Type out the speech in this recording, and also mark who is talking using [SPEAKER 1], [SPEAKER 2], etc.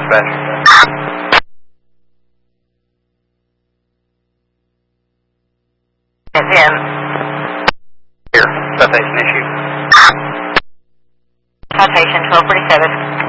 [SPEAKER 1] dispatch.
[SPEAKER 2] It's in.
[SPEAKER 1] Here, citation issue.
[SPEAKER 2] Citation 1247.